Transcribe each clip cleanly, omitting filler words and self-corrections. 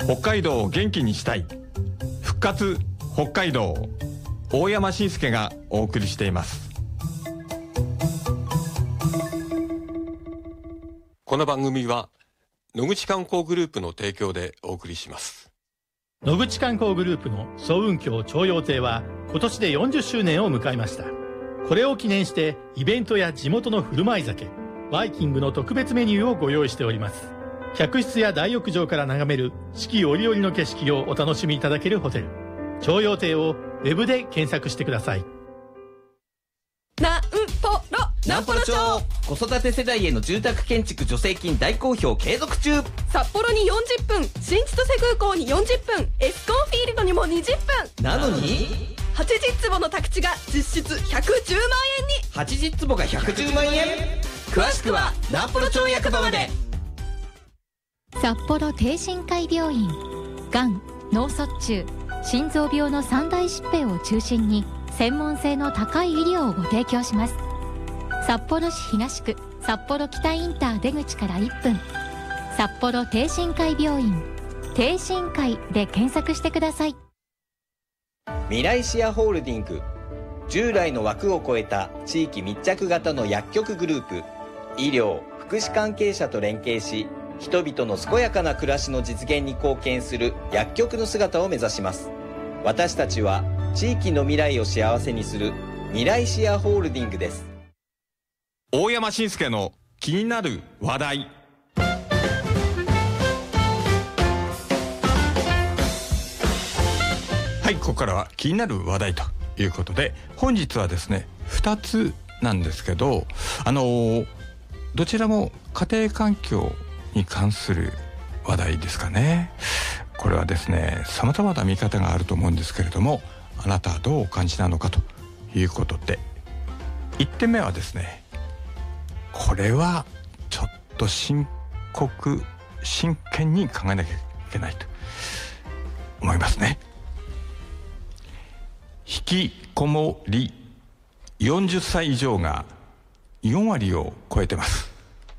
北海道を元気にしたい復活北海道、大山伸介がお送りしています。この番組は野口観光グループの提供でお送りします。 野口観光グループの層雲峡重陽亭は今年で40周年を迎えました。これを記念してイベントや地元の振る舞い酒、バイキングの特別メニューをご用意しております。客室や大浴場から眺める四季折々の景色をお楽しみいただけるホテル、重陽亭をウェブで検索してください。 南幌町、子育て世代への住宅建築助成金大好評継続中。 札幌に40分、新千歳空港に40分、エスコンフィールドにも20分なのに 80坪の宅地が実質110万円に。 80坪が110万円。詳しくは南幌町役場まで。 札幌帝心会病院、がん、脳卒中、心臓病の三大疾病を中心に専門性の高い医療をご提供します。札幌市東区札幌北インター出口から1分、札幌帝心会病院、帝心会で検索してください。 未来シアホールディング、従来の枠を超えた地域密着型の薬局グループ、医療・福祉関係者と連携し、人々の健やかな暮らしの実現に貢献する薬局の姿を目指します。私たちは地域の未来を幸せにする未来シアホールディングです。 大山伸介の気になる話題。はい、ここからは気になる話題ということで、本日はですね2つなんですけど、どちらも家庭環境に関する話題ですかね。これはですね様々な見方があると思うんですけれども、あなたはどうお感じなのかということで、1点目はですね、これはちょっと真剣に考えなきゃいけないと思いますね。引きこもり40歳以上が4割を超えてます。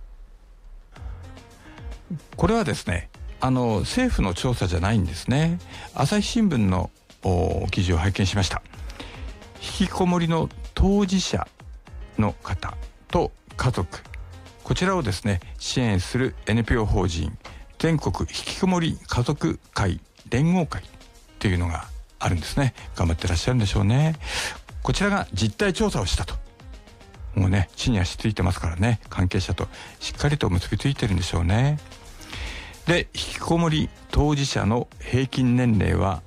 これはですね政府の調査じゃないんですね。朝日新聞の記事を拝見しました。引きこもりの当事者の方と家族、こちらをですね支援する NPO 法人全国引きこもり家族会連合会というのがあるんですね。頑張ってらっしゃるんでしょうね。こちらが実態調査をしたと。もうね地に足ついてますからね、関係者としっかりと結びついてるんでしょうね。で、引きこもり当事者の平均年齢は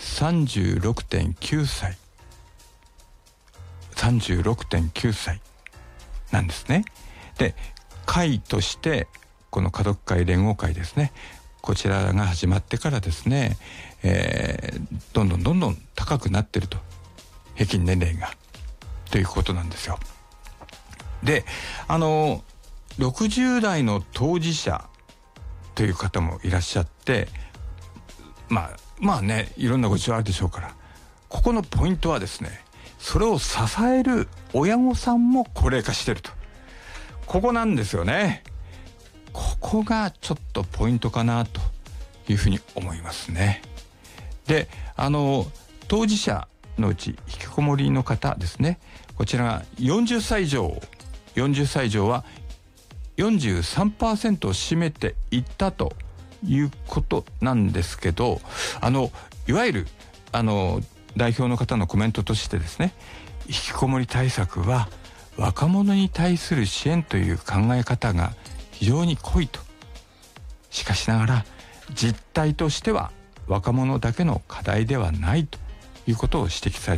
36.9 歳なんですね。で、会としてこの家族会連合会ですね、こちらが始まってからですね、どんどん高くなってると、平均年齢がということなんですよ。で、60代の当事者という方もいらっしゃって、まあね、いろんなご事情あるでしょうから、ここのポイントはですね、それを支える親御さんも高齢化してると、ここなんですよね。ここがちょっとポイントかなというふうに思いますね。で、当事者のうち引きこもりの方ですね、こちらが40歳以上は 43% を占めていったということなんですけど、いわゆる代表の方のコメントとしてですね、引きこもり対策は若者に対する支援という考え方が非常に濃いと。しかしながら実態としては若者だけの課題ではないということを指摘され